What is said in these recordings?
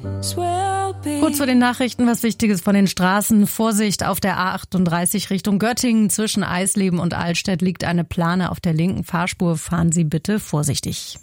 Kurz vor den Nachrichten was Wichtiges von den Straßen. Vorsicht auf der A38 Richtung Göttingen. Zwischen Eisleben und Altstedt liegt eine Plane auf der linken Fahrspur. Fahren Sie bitte vorsichtig.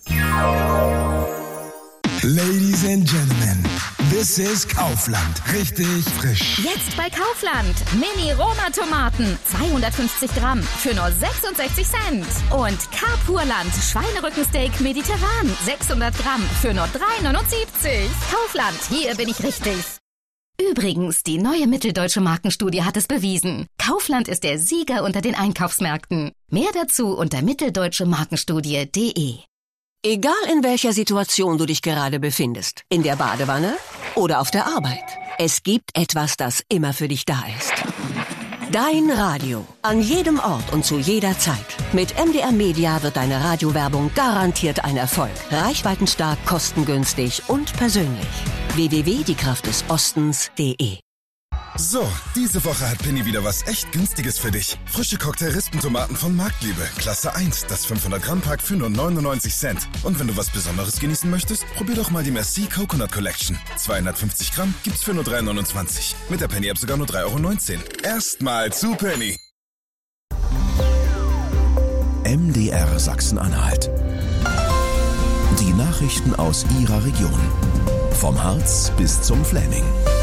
Ladies and Gentlemen, this is Kaufland. Richtig frisch. Jetzt bei Kaufland. Mini-Roma-Tomaten. 250 Gramm für nur 66 Cent. Und Carpurland Schweinerückensteak mediterran. 600 Gramm für nur 3,79. Kaufland, hier bin ich richtig. Übrigens, die neue Mitteldeutsche Markenstudie hat es bewiesen. Kaufland ist der Sieger unter den Einkaufsmärkten. Mehr dazu unter mitteldeutschemarkenstudie.de. Egal in welcher Situation du dich gerade befindest, in der Badewanne oder auf der Arbeit, es gibt etwas, das immer für dich da ist. Dein Radio. An jedem Ort und zu jeder Zeit. Mit MDR Media wird deine Radiowerbung garantiert ein Erfolg. Reichweitenstark, kostengünstig und persönlich. www.diekraftdesostens.de. So, diese Woche hat Penny wieder was echt Günstiges für dich. Frische Cocktail-Rispentomaten von Marktliebe. Klasse 1, das 500-Gramm-Pack für nur 99 Cent. Und wenn du was Besonderes genießen möchtest, probier doch mal die Merci Coconut Collection. 250 Gramm gibt's für nur 3,29. Mit der Penny-App sogar nur 3,19 €. Erstmal zu Penny. MDR Sachsen-Anhalt. Die Nachrichten aus Ihrer Region. Vom Harz bis zum Fläming.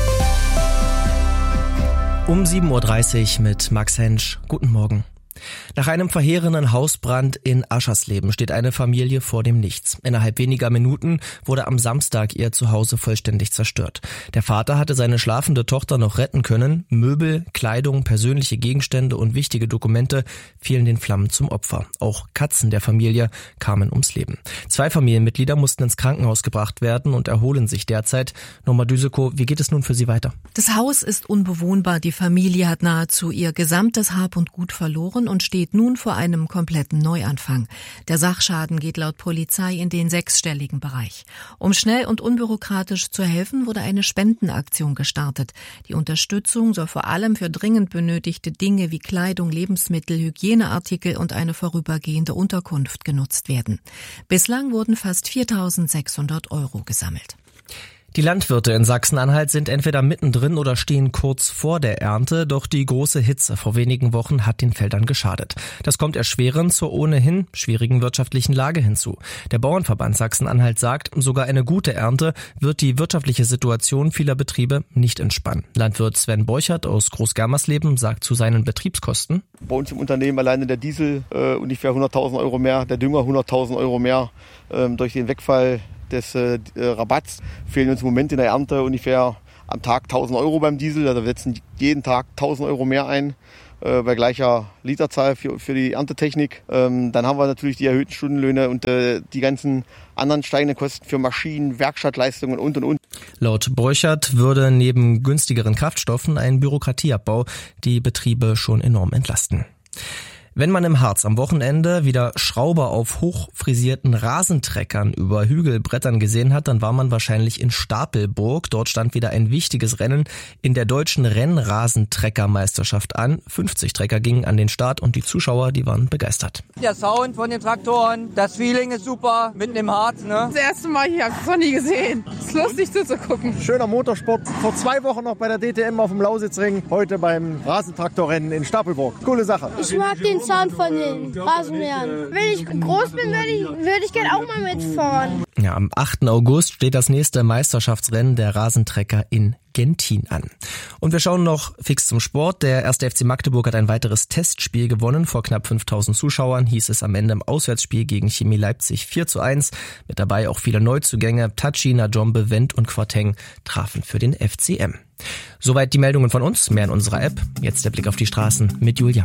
Um 7.30 Uhr mit Max Hensch. Guten Morgen. Nach einem verheerenden Hausbrand in Aschersleben steht eine Familie vor dem Nichts. Innerhalb weniger Minuten wurde am Samstag ihr Zuhause vollständig zerstört. Der Vater hatte seine schlafende Tochter noch retten können. Möbel, Kleidung, persönliche Gegenstände und wichtige Dokumente fielen den Flammen zum Opfer. Auch Katzen der Familie kamen ums Leben. 2 Familienmitglieder mussten ins Krankenhaus gebracht werden und erholen sich derzeit. Norma Düsekow, wie geht es nun für Sie weiter? Das Haus ist unbewohnbar. Die Familie hat nahezu ihr gesamtes Hab und Gut verloren und steht nun vor einem kompletten Neuanfang. Der Sachschaden geht laut Polizei in den 6-stelligen Bereich. Um schnell und unbürokratisch zu helfen, wurde eine Spendenaktion gestartet. Die Unterstützung soll vor allem für dringend benötigte Dinge wie Kleidung, Lebensmittel, Hygieneartikel und eine vorübergehende Unterkunft genutzt werden. Bislang wurden fast 4.600 € gesammelt. Die Landwirte in Sachsen-Anhalt sind entweder mittendrin oder stehen kurz vor der Ernte, doch die große Hitze vor wenigen Wochen hat den Feldern geschadet. Das kommt erschwerend zur ohnehin schwierigen wirtschaftlichen Lage hinzu. Der Bauernverband Sachsen-Anhalt sagt, sogar eine gute Ernte wird die wirtschaftliche Situation vieler Betriebe nicht entspannen. Landwirt Sven Borchert aus Groß-Germersleben sagt zu seinen Betriebskosten: Bei uns im Unternehmen alleine der Diesel ungefähr 100.000 € mehr, der Dünger 100.000 € mehr. Durch den Wegfall des Rabatts fehlen uns im Moment in der Ernte ungefähr am Tag 1.000 € beim Diesel. Also wir setzen jeden Tag 1.000 € mehr ein bei gleicher Literzahl für die Erntetechnik. Dann haben wir natürlich die erhöhten Stundenlöhne und die ganzen anderen steigenden Kosten für Maschinen, Werkstattleistungen und. Laut Borchert würde neben günstigeren Kraftstoffen ein Bürokratieabbau die Betriebe schon enorm entlasten. Wenn man im Harz am Wochenende wieder Schrauber auf hochfrisierten Rasentreckern über Hügelbrettern gesehen hat, dann war man wahrscheinlich in Stapelburg. Dort stand wieder ein wichtiges Rennen in der deutschen Rennrasentreckermeisterschaft an. 50 Trecker gingen an den Start und die Zuschauer, die waren begeistert. Der Sound von den Traktoren, das Feeling ist super, mitten im Harz, ne? Das erste Mal hier, hab's noch nie gesehen. Ist lustig zuzugucken. Schöner Motorsport. Vor 2 Wochen noch bei der DTM auf dem Lausitzring, heute beim Rasentraktorrennen in Stapelburg. Coole Sache. Ich mag den Sound von den Rasenmähern. Wenn ich groß bin, würde ich gerne auch mal mitfahren. Ja, am 8. August steht das nächste Meisterschaftsrennen der Rasentrecker in Gentin an. Und wir schauen noch fix zum Sport. Der 1. FC Magdeburg hat ein weiteres Testspiel gewonnen. Vor knapp 5.000 Zuschauern hieß es am Ende im Auswärtsspiel gegen Chemie Leipzig 4:1. Mit dabei auch viele Neuzugänge. Tachi, Najombe, Wendt und Quateng trafen für den FCM. Soweit die Meldungen von uns. Mehr in unserer App. Jetzt der Blick auf die Straßen mit Julia.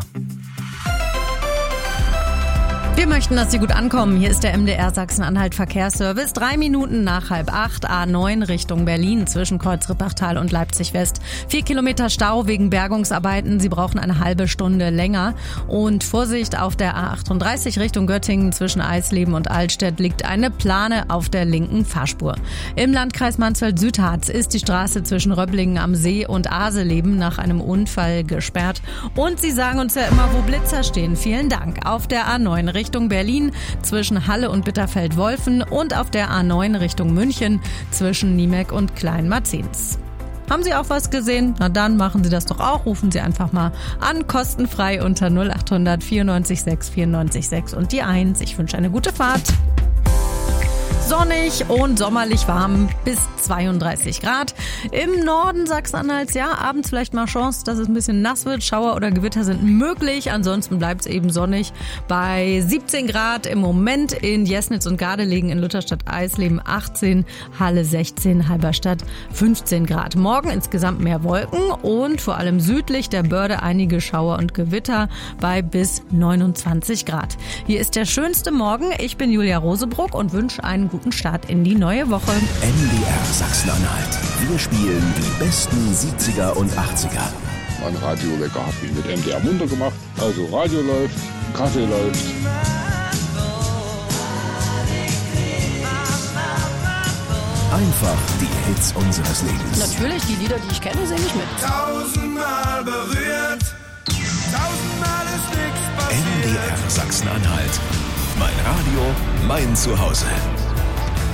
Wir möchten, dass Sie gut ankommen. Hier ist der MDR Sachsen-Anhalt Verkehrsservice. 3 Minuten nach 7:30, A9 Richtung Berlin zwischen Kreuz-Rippachtal und Leipzig-West. 4 Kilometer Stau wegen Bergungsarbeiten. Sie brauchen eine halbe Stunde länger. Und Vorsicht auf der A38 Richtung Göttingen zwischen Eisleben und Altstedt liegt eine Plane auf der linken Fahrspur. Im Landkreis Mansfeld-Südharz ist die Straße zwischen Röblingen am See und Aseleben nach einem Unfall gesperrt. Und Sie sagen uns ja immer, wo Blitzer stehen. Vielen Dank. Auf der A9 Richtung Berlin zwischen Halle und Bitterfeld-Wolfen und auf der A9 Richtung München zwischen Niemek und Kleinmarzens. Haben Sie auch was gesehen? Na dann machen Sie das doch auch. Rufen Sie einfach mal an, kostenfrei unter 0800 94 6 94 6 und die 1. Ich wünsche eine gute Fahrt. Sonnig und sommerlich warm bis 32 Grad. Im Norden Sachsen-Anhalts, ja, abends vielleicht mal Chance, dass es ein bisschen nass wird. Schauer oder Gewitter sind möglich. Ansonsten bleibt es eben sonnig bei 17 Grad im Moment in Jesnitz und Gardelegen, in Lutherstadt-Eisleben 18, Halle 16, Halberstadt 15 Grad. Morgen insgesamt mehr Wolken und vor allem südlich der Börde einige Schauer und Gewitter bei bis 29 Grad. Hier ist der schönste Morgen. Ich bin Julia Rosebruck und wünsche einen guten Start in die neue Woche. MDR Sachsen-Anhalt. Wir spielen die besten 70er und 80er. Mein Radiowecker hat mich mit MDR munter gemacht. Also Radio läuft, Kaffee läuft. Einfach die Hits unseres Lebens. Natürlich, die Lieder, die ich kenne, singe ich mit. 1000-mal berührt, 1000-mal ist nichts passiert. MDR Sachsen-Anhalt. Mein Radio, mein Zuhause.